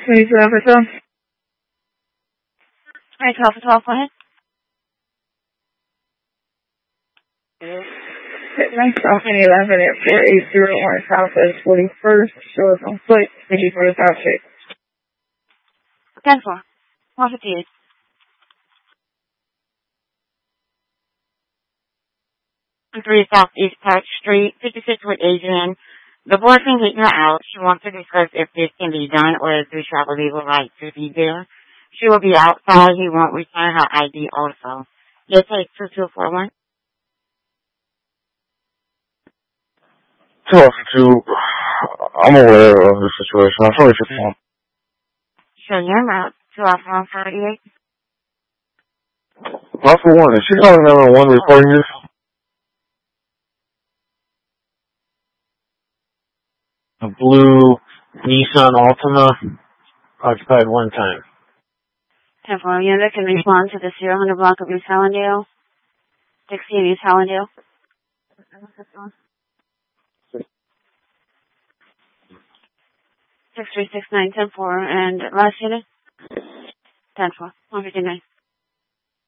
22 for 12. All right, 12 for 12, go ahead. Nice talking 11 at 4801 Southwest 41st. Show us on foot. Thank you for the south check. 10-4. 158. On 3 Southeast Park Street, 56 with Adrian. The board can get her out. She wants to discuss if this can be done or if we have a legal right to be there. She will be outside. He won't return her ID also. Your take 2241. 2 I'm aware of the situation. I'm sorry for that. Sure, you're out. 2 off 148. Not for one. Is she calling 911 reporting this? A blue Nissan Altima, occupied 1 time. 10-4. Unit can respond to the 0 block of East Hallandale. 16 East Hallandale. 6369 10-4. And last unit? 10-4. 159.